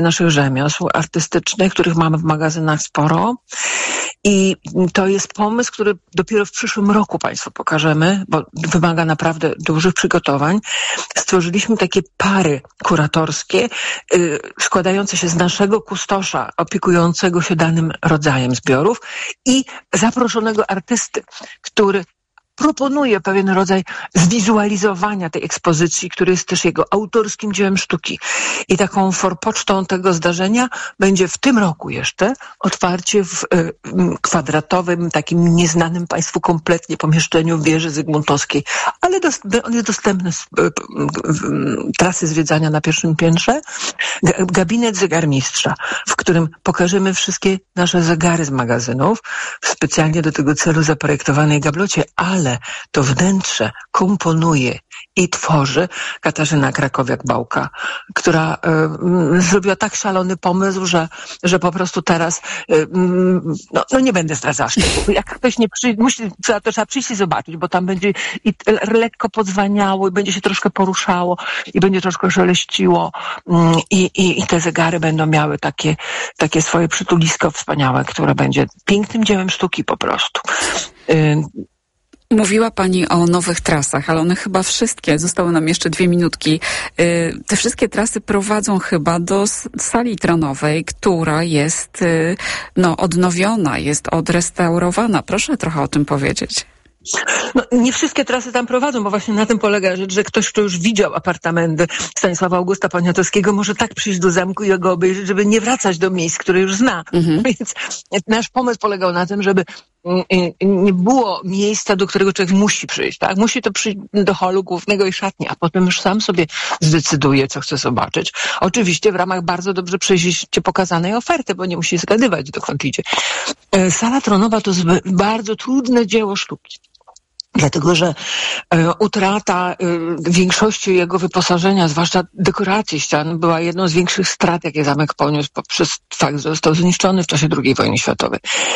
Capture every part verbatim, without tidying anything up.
naszych rzemiosł artystycznych, których mamy w magazynach sporo. I to jest pomysł, który dopiero w przyszłym roku Państwu pokażemy, bo wymaga naprawdę dużych przygotowań. Stworzyliśmy takie pary kuratorskie yy, składające się z naszego kustosza opiekującego się danym rodzajem zbiorów i zaproszonego artysty, który proponuje pewien rodzaj zwizualizowania tej ekspozycji, który jest też jego autorskim dziełem sztuki. I taką forpocztą tego zdarzenia będzie w tym roku jeszcze otwarcie w y, kwadratowym, takim nieznanym Państwu kompletnie pomieszczeniu wieży Zygmuntowskiej, ale dos- on jest dostępny z y, y, y, trasy zwiedzania na pierwszym piętrze. G- gabinet zegarmistrza, w którym pokażemy wszystkie nasze zegary z magazynów w specjalnie do tego celu zaprojektowanej gablocie, ale to wnętrze komponuje i tworzy Katarzyna Krakowiak-Bałka, która y, zrobiła tak szalony pomysł, że, że po prostu teraz y, no, no nie będę zdradzała szczegółów. Jak ktoś nie przyjdzie, musi, trzeba, to trzeba przyjść i zobaczyć, bo tam będzie i lekko podzwaniało, i będzie się troszkę poruszało, i będzie troszkę szeleściło, y, i, i te zegary będą miały takie, takie swoje przytulisko wspaniałe, które będzie pięknym dziełem sztuki po prostu. Y, Mówiła Pani o nowych trasach, ale one chyba wszystkie, zostały nam jeszcze dwie minutki, yy, te wszystkie trasy prowadzą chyba do sali tronowej, która jest yy, no, odnowiona, jest odrestaurowana. Proszę trochę o tym powiedzieć. No, nie wszystkie trasy tam prowadzą, bo właśnie na tym polega rzecz, że ktoś, kto już widział apartamenty Stanisława Augusta Poniatowskiego, może tak przyjść do zamku i go obejrzeć, żeby nie wracać do miejsc, które już zna. Mhm. Więc nasz pomysł polegał na tym, żeby nie było miejsca, do którego człowiek musi przyjść, tak? Musi to przyjść do holu głównego i szatni, a potem już sam sobie zdecyduje, co chce zobaczyć. Oczywiście w ramach bardzo dobrze przejrzyście pokazanej oferty, bo nie musi zgadywać, dokąd idzie. Sala tronowa to jest bardzo trudne dzieło sztuki. Dlatego, że e, utrata e, większości jego wyposażenia, zwłaszcza dekoracji ścian, była jedną z większych strat, jakie zamek poniósł poprzez fakt, że został zniszczony w czasie drugiej wojny światowej.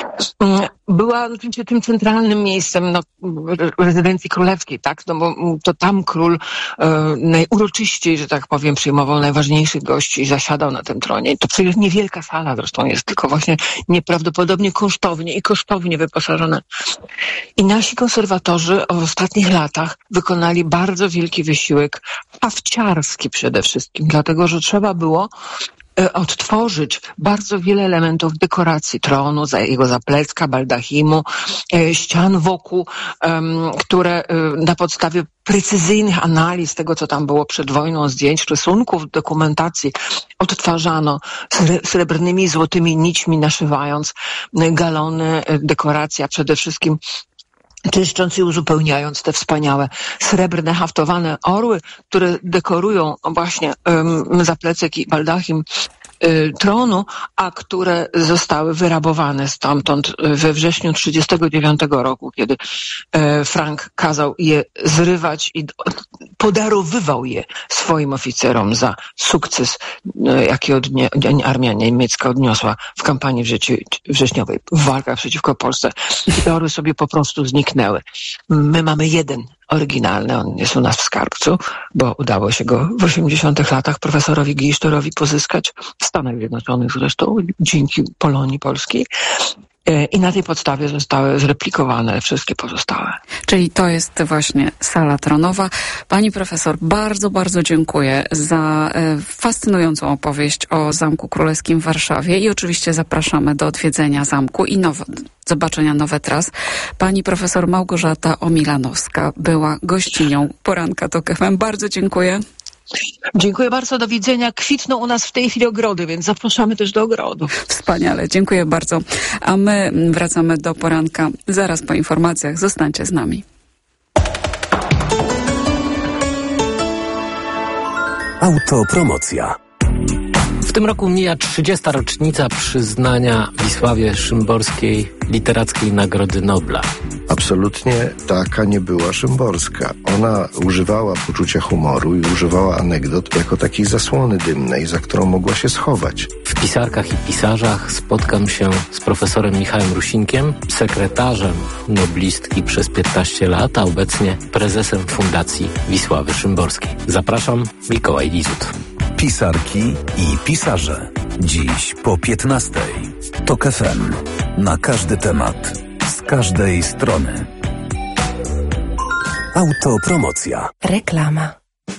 E, była oczywiście tym centralnym miejscem no, rezydencji królewskiej, tak? No bo to tam król e, najuroczyściej, że tak powiem, przyjmował najważniejszych gości i zasiadał na tym tronie. I to przecież niewielka sala zresztą jest, tylko właśnie nieprawdopodobnie kosztownie i kosztownie wyposażona. I nasi konserwatorzy w ostatnich latach wykonali bardzo wielki wysiłek hafciarski przede wszystkim, dlatego że trzeba było e, odtworzyć bardzo wiele elementów dekoracji tronu, za jego zaplecka, baldachimu, e, ścian wokół, e, które e, na podstawie precyzyjnych analiz tego, co tam było przed wojną, zdjęć, rysunków, dokumentacji, odtwarzano srebrnymi i złotymi nićmi, naszywając galony, dekoracja przede wszystkim czyszcząc i uzupełniając te wspaniałe srebrne haftowane orły, które dekorują właśnie um, zaplecek i baldachim y, tronu, a które zostały wyrabowane stamtąd we wrześniu trzydziestego dziewiątego roku, kiedy e, Frank kazał je zrywać i podarowywał je swoim oficerom za sukces, e, jaki odnie, armia niemiecka odniosła w kampanii wrześni, wrześniowej, w walkach przeciwko Polsce. I te orły sobie po prostu zniknęły. My mamy jeden oryginalny, on jest u nas w skarbcu, bo udało się go w osiemdziesiątych latach profesorowi Gisztorowi pozyskać w Stanach Zjednoczonych zresztą, dzięki Polonii Polskiej. I na tej podstawie zostały zreplikowane wszystkie pozostałe. Czyli to jest właśnie sala tronowa. Pani profesor, bardzo, bardzo dziękuję za fascynującą opowieść o Zamku Królewskim w Warszawie i oczywiście zapraszamy do odwiedzenia zamku i nowo, zobaczenia nowe tras. Pani profesor Małgorzata Omilanowska była gościnią Poranka Tok F M. Bardzo dziękuję. Dziękuję bardzo, do widzenia. Kwitną u nas w tej chwili ogrody, więc zapraszamy też do ogrodu. Wspaniale, dziękuję bardzo. A my wracamy do poranka zaraz po informacjach. Zostańcie z nami. Autopromocja. W tym roku mija trzydziesta rocznica przyznania Wisławie Szymborskiej Literackiej Nagrody Nobla. Absolutnie taka nie była Szymborska. Ona używała poczucia humoru i używała anegdot jako takiej zasłony dymnej, za którą mogła się schować. W Pisarkach i Pisarzach spotkam się z profesorem Michałem Rusinkiem, sekretarzem noblistki przez piętnaście lat, a obecnie prezesem Fundacji Wisławy Szymborskiej. Zapraszam, Mikołaj Lizut. Pisarki i Pisarze. Dziś po piętnastej. Tok F M. Na każdy temat. Z każdej strony. Autopromocja. Reklama.